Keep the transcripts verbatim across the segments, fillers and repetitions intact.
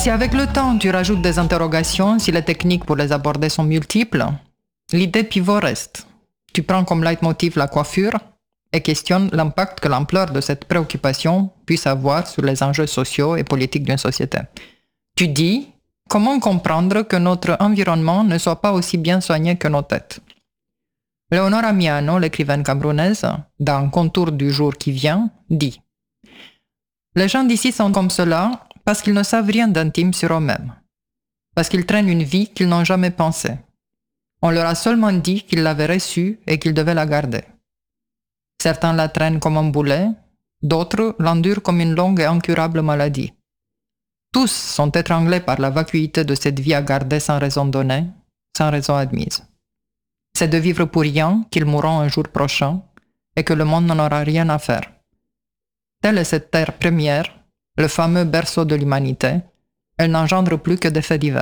Si avec le temps tu rajoutes des interrogations, si les techniques pour les aborder sont multiples, l'idée pivot reste. Tu prends comme leitmotiv la coiffure et questionnes l'impact que l'ampleur de cette préoccupation puisse avoir sur les enjeux sociaux et politiques d'une société. Tu dis, comment comprendre que notre environnement ne soit pas aussi bien soigné que nos têtes? Leonora Miano, l'écrivaine camerounaise, dans Contour du jour qui vient, dit « Les gens d'ici sont comme cela parce qu'ils ne savent rien d'intime sur eux-mêmes, parce qu'ils traînent une vie qu'ils n'ont jamais pensée. On leur a seulement dit qu'ils l'avaient reçue et qu'ils devaient la garder. Certains la traînent comme un boulet, d'autres l'endurent comme une longue et incurable maladie. Tous sont étranglés par la vacuité de cette vie à garder sans raison donnée, sans raison admise. C'est de vivre pour rien qu'ils mourront un jour prochain et que le monde n'en aura rien à faire. Telle est cette terre première, le fameux berceau de l'humanité, elle n'engendre plus que des faits divers. »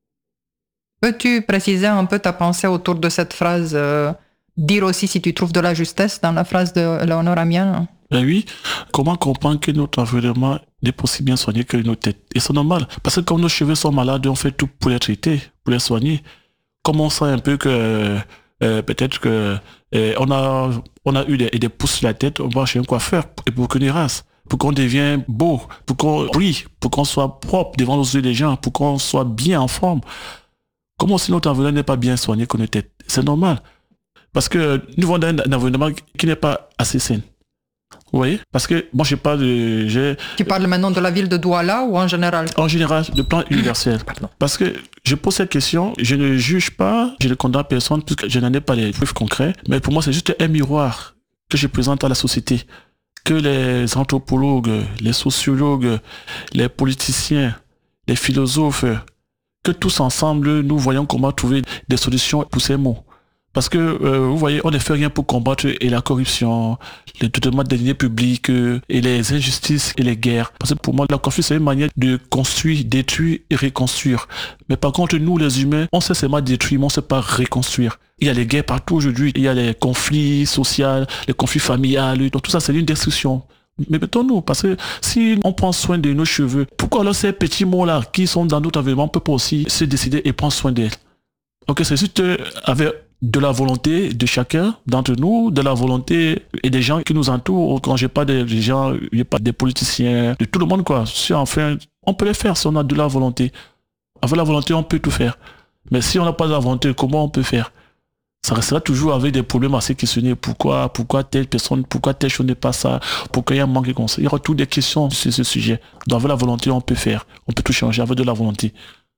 Peux-tu préciser un peu ta pensée autour de cette phrase, euh, dire aussi si tu trouves de la justesse dans la phrase de Leonora Miano? Ben oui, comment comprendre que notre environnement n'est pas aussi bien soigné que nos têtes? Et c'est normal, parce que comme nos cheveux sont malades, on fait tout pour les traiter, pour les soigner. Comme on sent un peu que euh, peut-être que euh, on a on a eu des, des pouces sur la tête, on va chez un coiffeur et pour qu'on rase, pour qu'on devienne beau, pour qu'on brille, pour qu'on soit propre devant les yeux des gens, pour qu'on soit bien en forme. Comment si notre environnement n'est pas bien soigné que nos têtes? C'est normal. Parce que nous venons d'un environnement qui n'est pas assez sain. Vous voyez? Parce que moi, je parle de... J'ai... Tu parles maintenant de la ville de Douala ou en général? En général, de plan universel. Parce que je pose cette question, je ne juge pas, je ne condamne personne, puisque je n'en ai pas les preuves concrètes, mais pour moi, c'est juste un miroir que je présente à la société, que les anthropologues, les sociologues, les politiciens, les philosophes, que tous ensemble, nous voyons comment trouver des solutions pour ces mots. Parce que, euh, vous voyez, on ne fait rien pour combattre et la corruption, le détournement des deniers publics euh, et les injustices et les guerres. Parce que pour moi, la conflit, c'est une manière de construire, détruire et reconstruire. Mais par contre, nous, les humains, on sait seulement détruire, mais on ne sait pas reconstruire. Il y a les guerres partout aujourd'hui, il y a les conflits sociaux, les conflits familiaux, donc tout ça, c'est une destruction. Mais mettons-nous, parce que si on prend soin de nos cheveux, pourquoi alors ces petits mots-là qui sont dans notre environnement, on ne peut pas aussi se décider et prendre soin d'elles? Ok, c'est juste avec de la volonté de chacun d'entre nous, de la volonté et des gens qui nous entourent. Quand je parle des gens, je parle pas des politiciens, de tout le monde, quoi. Si enfin, on peut le faire si on a de la volonté. Avec la volonté, on peut tout faire. Mais si on n'a pas de la volonté, comment on peut faire? Ça restera toujours avec des problèmes assez questionnés. Pourquoi, pourquoi telle personne, pourquoi telle chose n'est pas ça, pourquoi il y a un manque de conseils. Il y aura toutes des questions sur ce sujet. Donc avec la volonté, on peut faire. On peut tout changer avec de la volonté.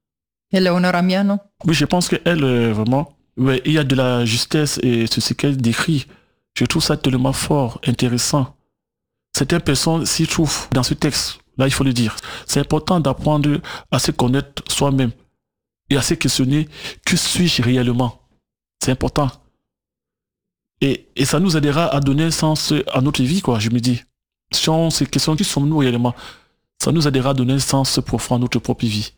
Et Leonora Miano? Oui, je pense qu'elle, euh, vraiment, ouais, il y a de la justesse et c'est ce qu'elle décrit. Je trouve ça tellement fort, intéressant. Certaines personnes s'y trouvent dans ce texte. Là, il faut le dire. C'est important d'apprendre à se connaître soi-même et à se questionner, que suis-je réellement? C'est important. Et, et ça nous aidera à donner un sens à notre vie, quoi, je me dis. Si on se questionne qui sommes-nous réellement, ça nous aidera à donner un sens profond à notre propre vie.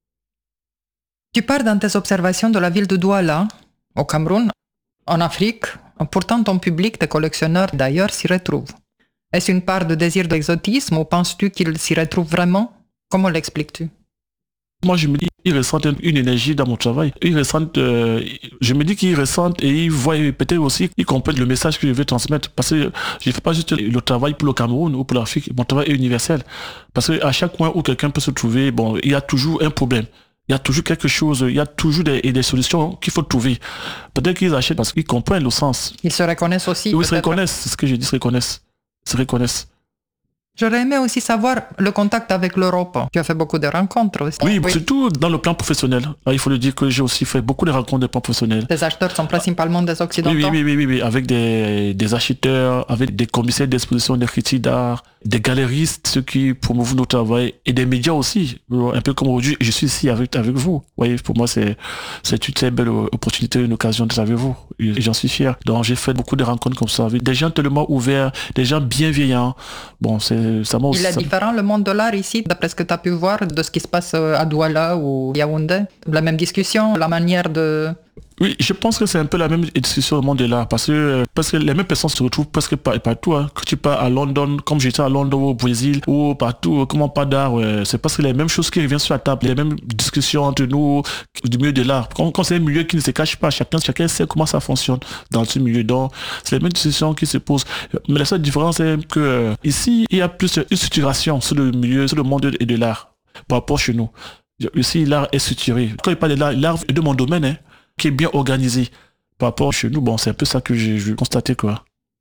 Tu parles dans tes observations de la ville de Douala, au Cameroun, en Afrique. Pourtant, ton public, tes collectionneurs d'ailleurs, s'y retrouvent. Est-ce une part de désir d'exotisme ou penses-tu qu'ils s'y retrouvent vraiment? Comment l'expliques-tu? Moi, je me dis, ils ressentent une énergie dans mon travail. Ils ressentent, euh, je me dis qu'ils ressentent et ils voient peut-être aussi, ils comprennent le message que je veux transmettre. Parce que je ne fais pas juste le travail pour le Cameroun ou pour l'Afrique. Mon travail est universel. Parce qu'à chaque coin où quelqu'un peut se trouver, bon, il y a toujours un problème. Il y a toujours quelque chose, il y a toujours des, des solutions qu'il faut trouver. Peut-être qu'ils achètent parce qu'ils comprennent le sens. Ils se reconnaissent aussi. Oui, ils se reconnaissent, c'est ce que je dis, se reconnaissent. Se reconnaissent. J'aurais aimé aussi savoir le contact avec l'Europe. Tu as fait beaucoup de rencontres aussi. Oui, oui, surtout dans le plan professionnel. Là, il faut le dire que j'ai aussi fait beaucoup de rencontres de plans professionnels. Les acheteurs sont principalement des Occidentaux. Oui, oui, oui, oui, oui, avec des, des acheteurs, avec des commissaires d'exposition, des critiques d'art, des galéristes, ceux qui promouvent nos travail, et des médias aussi. Un peu comme aujourd'hui, je suis ici avec, avec vous. Vous voyez, pour moi, c'est, c'est une très belle opportunité, une occasion d'être avec vous. Et j'en suis fier. Donc, j'ai fait beaucoup de rencontres comme ça, avec des gens tellement ouverts, des gens bienveillants. Bon, c'est Ça Il est ça... différent le monde de l'art ici, d'après ce que tu as pu voir, de ce qui se passe à Douala ou Yaoundé. La même discussion, la manière de Oui, je pense que c'est un peu la même discussion au monde de l'art parce que, parce que les mêmes personnes se retrouvent presque par- partout. Hein. Quand tu pars à London, comme j'étais à London, au Brésil, ou partout, comment pas d'art, ouais, c'est parce que les mêmes choses qui reviennent sur la table, les mêmes discussions entre nous du milieu de l'art. Quand, quand c'est un milieu qui ne se cache pas, chacun, chacun sait comment ça fonctionne dans ce milieu. Donc, c'est les mêmes discussions qui se posent. Mais la seule différence est que euh, ici, il y a plus une structuration sur le milieu, sur le monde de, de l'art par rapport chez nous. Ici, l'art est structuré. Quand il parle de l'art, l'art est de mon domaine, hein, qui est bien organisé. Par rapport chez nous, bon, c'est un peu ça que j'ai, j'ai constaté, quoi.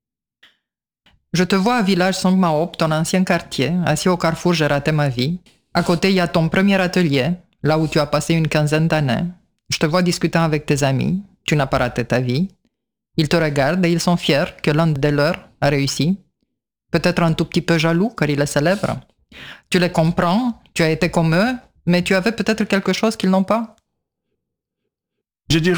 Je te vois à Village Songma-Op, ton ancien quartier, assis au carrefour J'ai raté ma vie. À côté, il y a ton premier atelier, là où tu as passé une quinzaine d'années. Je te vois discutant avec tes amis. Tu n'as pas raté ta vie. Ils te regardent et ils sont fiers que l'un de leurs a réussi. Peut-être un tout petit peu jaloux, car il est célèbre. Tu les comprends, tu as été comme eux, mais tu avais peut-être quelque chose qu'ils n'ont pas. Je dirais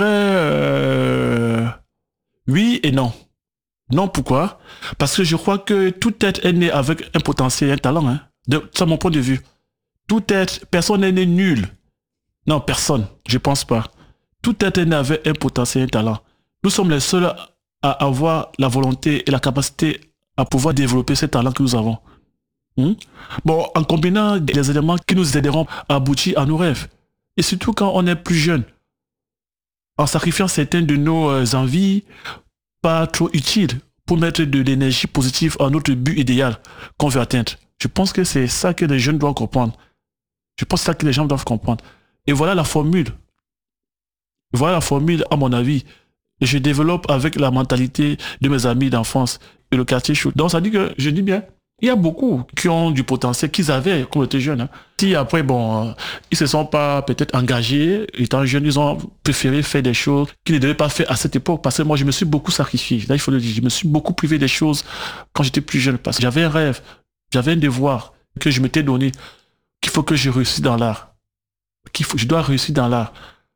euh, oui et non. Non, pourquoi? Parce que je crois que tout être est né avec un potentiel et un talent. Hein. De, c'est mon point de vue. Tout être, personne n'est né nul. Non, personne. Je pense pas. Tout être est né avec un potentiel et un talent. Nous sommes les seuls à avoir la volonté et la capacité à pouvoir développer ces talents que nous avons. Hmm? Bon, en combinant des éléments qui nous aideront à aboutir à nos rêves. Et surtout quand on est plus jeune. En sacrifiant certaines de nos euh, envies pas trop utiles pour mettre de l'énergie positive à notre but idéal qu'on veut atteindre. Je pense que c'est ça que les jeunes doivent comprendre. Je pense que c'est ça que les gens doivent comprendre. Et voilà la formule. Voilà la formule, à mon avis. Et je développe avec la mentalité de mes amis d'enfance et le quartier chaud. Donc ça dit que, je dis bien, il y a beaucoup qui ont du potentiel qu'ils avaient quand ils étaient jeunes. Hein. Si après, bon, euh, ils se sont pas peut-être engagés, étant jeunes, ils ont préféré faire des choses qu'ils ne devaient pas faire à cette époque. Parce que moi, je me suis beaucoup sacrifié. Là, il faut le dire, je me suis beaucoup privé des choses quand j'étais plus jeune. Parce que j'avais un rêve, j'avais un devoir que je m'étais donné, qu'il faut que je réussisse dans l'art. Qu'il faut, je dois réussir dans l'art.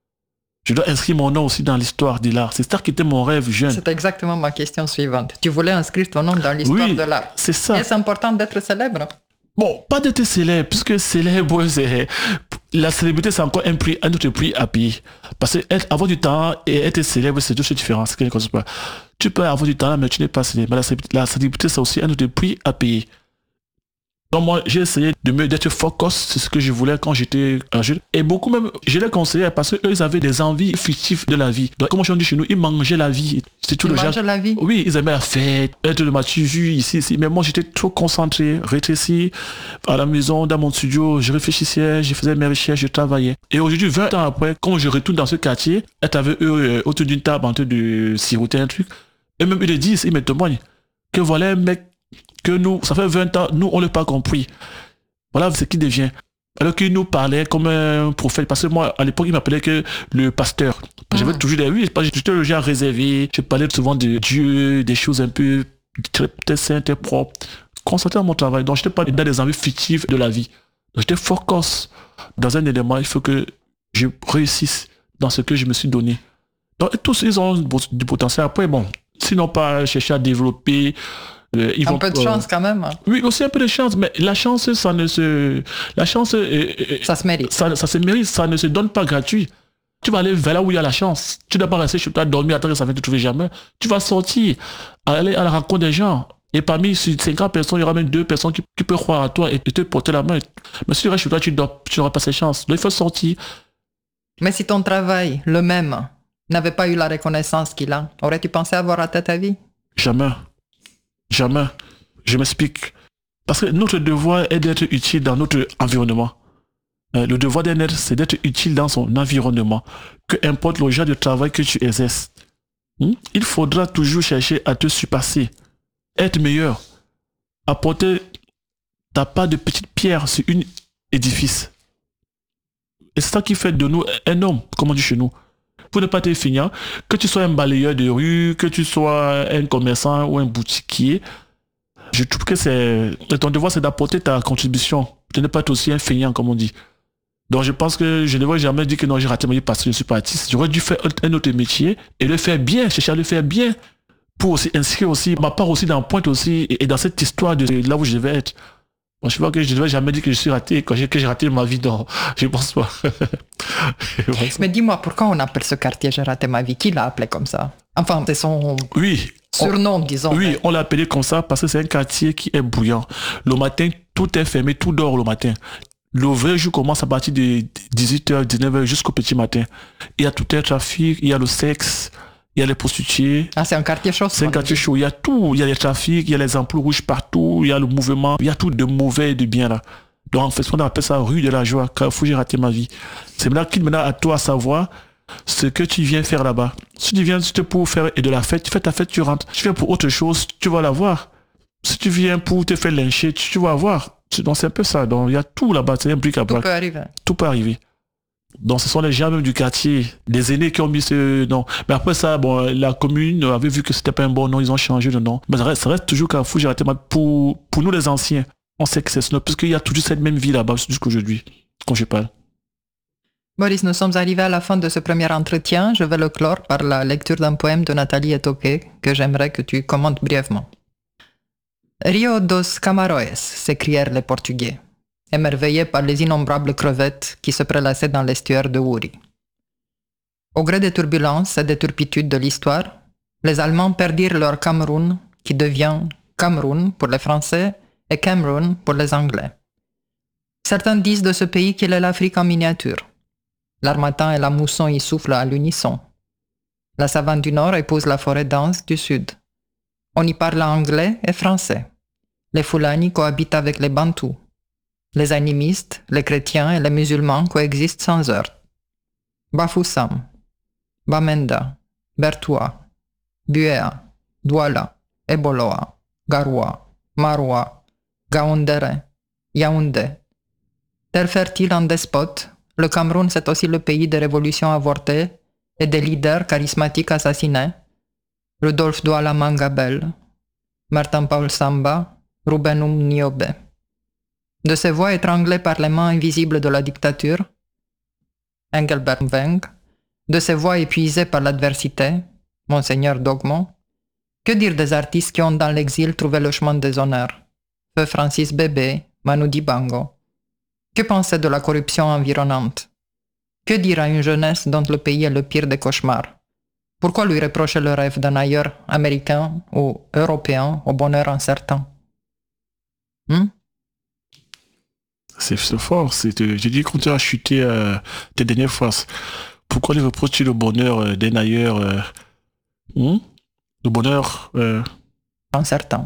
Je dois inscrire mon nom aussi dans l'histoire de l'art. C'est ça qui était mon rêve jeune. C'est exactement ma question suivante. Tu voulais inscrire ton nom dans l'histoire oui, de l'art. C'est ça. Est-ce important d'être célèbre? Bon, pas d'être célèbre, puisque célèbre, c'est... La célébrité, c'est encore un prix, un autre prix à payer. Parce que être, avoir du talent et être célèbre, c'est deux choses différentes. C'est quelque chose pas. Tu peux avoir du talent, mais tu n'es pas célèbre. Mais la célébrité, la célébrité, c'est aussi un autre prix à payer. Donc moi, j'ai essayé de me d'être focus sur ce que je voulais quand j'étais jeune. Et beaucoup même, je les conseillais parce qu'eux, ils avaient des envies fictives de la vie. Donc, comme on dit chez nous, ils mangeaient la vie. C'est tout ils le mangeaient genre. la vie. Oui, ils aimaient la fête, être le match vu ici, ici. Mais moi, j'étais trop concentré, rétréci. À la maison, dans mon studio, je réfléchissais, je faisais mes recherches, je travaillais. Et aujourd'hui, vingt ans après, quand je retourne dans ce quartier, être avec eux euh, autour d'une table en train de siroter un truc, et même ils le disent, ils me témoignent que voilà un mec que nous, ça fait vingt ans, nous, on ne l'a pas compris. Voilà ce qui devient. Alors qu'il nous parlait comme un prophète. Parce que moi, à l'époque, il m'appelait que le pasteur. J'avais mmh. toujours des... Oui, j'étais le genre réservé. Je parlais souvent de Dieu, des choses un peu très, très saintes, très propres. Concentré à mon travail. Donc, je n'étais pas dans des envies fictives de la vie. Donc, j'étais focus dans un élément. Il faut que je réussisse dans ce que je me suis donné. Donc, tous, ils ont du potentiel. Après, bon, sinon pas chercher à développer... Euh, ils un vont, peu de euh, chance quand même. Oui, aussi un peu de chance, mais la chance, ça ne se... La chance... Euh, ça se mérite. Ça, ça se mérite, ça ne se donne pas gratuit. Tu vas aller vers là où il y a la chance. Tu ne dois pas rester chez toi, dormir, attendre que ça ne te trouver jamais. Tu vas sortir, aller à la rencontre des gens. Et parmi ces cinquante personnes, il y aura même deux personnes qui, qui peuvent croire à toi et te porter la main. Mais si tu restes chez toi, tu n'auras pas ces chances. Donc il faut sortir. Mais si ton travail, le même, n'avait pas eu la reconnaissance qu'il a, aurais-tu pensé avoir raté ta vie? Jamais. Jamais. Je m'explique. Parce que notre devoir est d'être utile dans notre environnement. Euh, le devoir d'un être, c'est d'être utile dans son environnement. Peu importe le genre de travail que tu exerces. Hmm? Il faudra toujours chercher à te surpasser. Être meilleur. Apporter ta part de petite pierre sur un édifice. Et c'est ça qui fait de nous un homme, comme on dit chez nous. Pour ne pas être feignant, que tu sois un balayeur de rue, que tu sois un commerçant ou un boutiquier, je trouve que c'est ton devoir, c'est d'apporter ta contribution. Tu n'es pas aussi un feignant, comme on dit. Donc je pense que je ne devrais jamais dire que non, j'ai raté ma vie parce que je ne suis pas artiste. J'aurais dû faire un autre métier et le faire bien, chercher à le faire bien, pour aussi inscrire aussi ma part aussi dans Pointe aussi et dans cette histoire de là où je vais être. Bon, je vois que je ne vais jamais dire que je suis raté, que j'ai, que j'ai raté ma vie, non, je pense pas. Mais dis-moi, pourquoi on appelle ce quartier J'ai raté ma vie? Qui l'a appelé comme ça? Enfin, c'est son oui, surnom, on, disons. Oui, mais... on l'a appelé comme ça parce que c'est un quartier qui est bouillant. Le matin, tout est fermé, tout dort le matin. Le vrai jour commence à partir de dix-huit heures, dix-neuf heures jusqu'au petit matin. Il y a tout un trafic, il y a le sexe, il y a les prostituées. Ah, c'est un quartier chaud. C'est un quartier chaud. Il y a tout. Il y a les trafics, il y a les ampoules rouges partout, il y a le mouvement, il y a tout de mauvais et de bien là. Donc en fait, on appelle ça rue de la joie. Carrefour, j'ai raté ma vie. C'est maintenant qu'il maintenant à toi à savoir ce que tu viens faire là-bas. Si tu viens juste pour faire et de la fête, tu fais ta fête, tu rentres. Si tu viens pour autre chose, tu vas la voir. Si tu viens pour te faire lyncher, tu, tu vas voir. Donc c'est un peu ça. Donc il y a tout là-bas. C'est un bric à brac. Tout peut arriver. Tout peut arriver. Donc ce sont les gens même du quartier, les aînés qui ont mis ce nom. Mais après ça, bon, la commune avait vu que c'était pas un bon nom, ils ont changé de nom. Mais ça reste, ça reste toujours Carrefour, j'ai raté ma... pour, pour nous les anciens, on sait que c'est ce nom, parce qu'il y a toujours cette même vie là-bas jusqu'aujourd'hui, quand je parle. Boris, nous sommes arrivés à la fin de ce premier entretien. Je vais le clore par la lecture d'un poème de Nathalie Etoqué que j'aimerais que tu commentes brièvement. Rio dos Camaroes, s'écrièrent les Portugais, émerveillés par les innombrables crevettes qui se prélassaient dans l'estuaire de Wouri. Au gré des turbulences et des turpitudes de l'histoire, les Allemands perdirent leur Cameroun, qui devient Cameroun pour les Français et Cameroun pour les Anglais. Certains disent de ce pays qu'il est l'Afrique en miniature. L'harmattan et la mousson y soufflent à l'unisson. La savane du Nord épouse la forêt dense du Sud. On y parle anglais et français. Les Fulani cohabitent avec les Bantous. Les animistes, les chrétiens et les musulmans coexistent sans heurts. Bafoussam, Bamenda, Bertoua, Buea, Douala, Eboloa, Garoua, Maroua, Gaoundéré, Yaoundé. Terre fertile en despote, le Cameroun c'est aussi le pays des révolutions avortées et des leaders charismatiques assassinés. Rudolf Douala Mangabel, Martin Paul Samba, Rubenum Niobe. De ces voix étranglées par les mains invisibles de la dictature, Engelbert Weng, de ces voix épuisées par l'adversité, Monseigneur Dogmont, que dire des artistes qui ont dans l'exil trouvé le chemin des honneurs, Feu Francis Bébé, Manu Dibango. Que penser de la corruption environnante? Que dire à une jeunesse dont le pays est le pire des cauchemars? Pourquoi lui reprocher le rêve d'un ailleurs américain ou européen au bonheur incertain? Hmm? C'est, c'est fort. C'est, j'ai dit qu'on t'a chuté euh, tes dernières phrases. Pourquoi lui reprocher le bonheur euh, d'un ailleurs euh, hmm? Le bonheur... Euh... Incertain.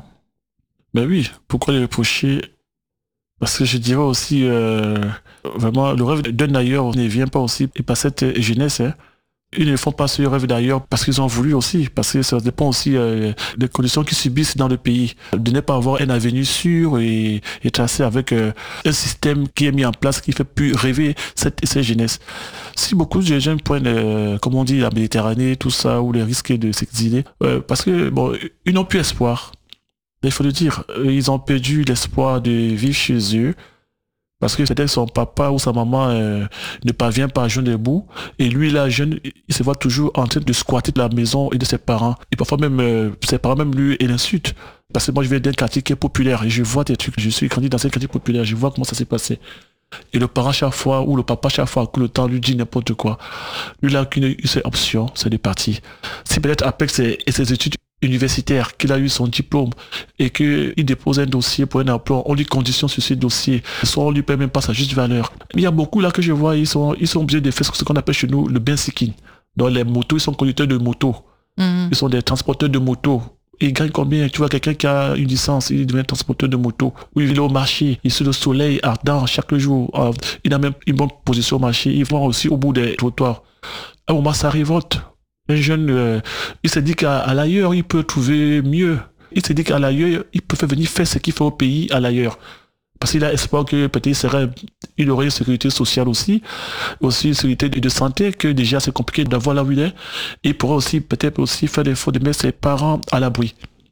Ben oui, pourquoi lui reprocher? Parce que je dirais aussi, euh, vraiment, le rêve d'un ailleurs ne vient pas aussi et par cette jeunesse. Hein. Ils ne font pas ce rêve d'ailleurs parce qu'ils ont voulu aussi, parce que ça dépend aussi euh, des conditions qu'ils subissent dans le pays, de ne pas avoir un avenir sûr et, et tracé avec euh, un système qui est mis en place qui fait plus rêver cette, cette jeunesse. Si beaucoup de jeunes prennent, euh, comme on dit, la Méditerranée, tout ça, ou les risques de s'exiler, euh, parce que bon, ils n'ont plus espoir. Il faut le dire, ils ont perdu l'espoir de vivre chez eux. Parce que peut-être son papa ou sa maman euh, ne parvient pas à joindre les bouts. Et lui, là, jeune, il se voit toujours en train de squatter de la maison et de ses parents. Et parfois même, euh, ses parents même lui et l'insultent. Parce que moi, je viens d'un quartier qui est populaire. Et je vois des trucs. Je suis grandi dans un quartier populaire. Je vois comment ça s'est passé. Et le parent, chaque fois, ou le papa, chaque fois, que le temps lui dit n'importe quoi. Lui, là, qu'une seule option, c'est de partir. Si peut-être après ses, ses études universitaire, qu'il a eu son diplôme et qu'il dépose un dossier pour un emploi, on lui conditionne sur ce dossier, soit on lui paie même pas sa juste valeur. Il y a beaucoup là que je vois, ils sont, ils sont obligés de faire ce qu'on appelle chez nous le bensiking. Dans les motos, ils sont conducteurs de motos. Mm. Ils sont des transporteurs de motos. Ils gagnent combien? Tu vois, quelqu'un qui a une licence, il devient transporteur de moto. Oui, il est au marché, il est sous le soleil ardent chaque jour. Il a même une bonne position au marché. Il va aussi au bout des trottoirs. À un moment, ça révolte. Un jeune, euh, il se dit qu'à à l'ailleurs, il peut trouver mieux. Il se dit qu'à l'ailleurs, il peut faire venir faire ce qu'il fait au pays à l'ailleurs. Parce qu'il a espoir que peut-être il, serait, il aurait une sécurité sociale aussi, aussi une sécurité de santé, que déjà c'est compliqué d'avoir là où il est. Et il pourrait aussi peut-être aussi faire l'effort de mettre ses parents à l'abri.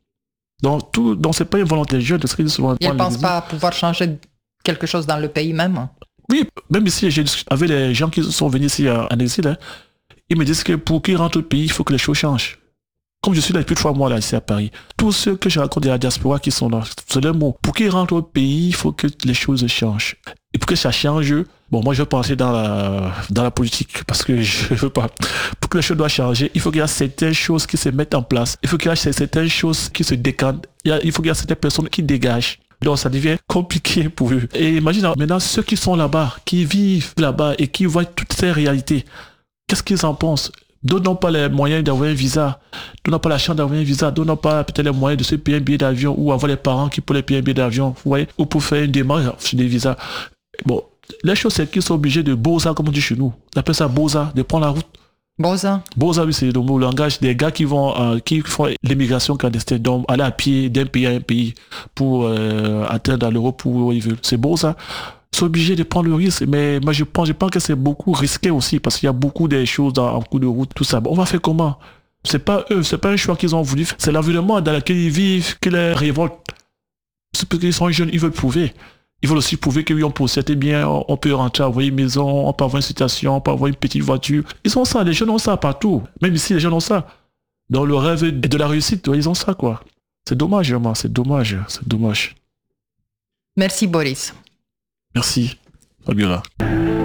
Donc, tout, donc c'est pas une volonté jeune de ce qu'il souvent. Il ne pense pas pouvoir changer quelque chose dans le pays même. Oui, même ici, j'ai discuté avec les gens qui sont venus ici en exil, hein. Ils me disent que pour qu'ils rentrent au pays, il faut que les choses changent. Comme je suis là depuis trois mois là ici à Paris, tous ceux que je rencontre de la diaspora qui sont là, c'est le mot. Pour qu'ils rentrent au pays, il faut que les choses changent. Et pour que ça change, bon, moi je vais penser dans la, dans la politique parce que je veux pas. Pour que les choses doivent changer, il faut qu'il y ait certaines choses qui se mettent en place. Il faut qu'il y ait certaines choses qui se décantent. Il, y a, il faut qu'il y ait certaines personnes qui dégagent. Donc ça devient compliqué pour eux. Et imagine maintenant ceux qui sont là-bas, qui vivent là-bas et qui voient toutes ces réalités. Qu'est-ce qu'ils en pensent? D'autres n'ont pas les moyens d'avoir un visa, d'autres n'ont pas la chance d'avoir un visa, d'autres n'ont pas peut-être les moyens de se payer un billet d'avion ou avoir les parents qui peuvent les payer un billet d'avion, vous voyez, ou pour faire une démarche sur des visas. Bon, la chose c'est qu'ils sont obligés de boza, comme on dit chez nous. On appelle ça boza, de prendre la route. Boza. Boza, oui, c'est le mot langage des gars qui vont, euh, qui font l'immigration clandestine, donc aller à pied d'un pays à un pays pour euh, atteindre l'Europe où ils veulent. C'est boza. Ils sont obligés de prendre le risque, mais moi je pense, je pense que c'est beaucoup risqué aussi parce qu'il y a beaucoup de choses dans, en cours de route, tout ça. Bon, on va faire comment? C'est pas eux, c'est pas un choix qu'ils ont voulu faire. C'est l'environnement dans lequel ils vivent qui les révolte. C'est parce qu'ils sont jeunes, ils veulent prouver. Ils veulent aussi prouver que oui, on possède bien, on peut rentrer, avoir une maison, on peut avoir une situation, on peut avoir une petite voiture. Ils ont ça, les jeunes ont ça partout. Même ici, les jeunes ont ça. Dans le rêve de la réussite, ils ont ça, quoi. C'est dommage, vraiment, c'est dommage, c'est dommage. Merci, Boris. Merci, Fabiola.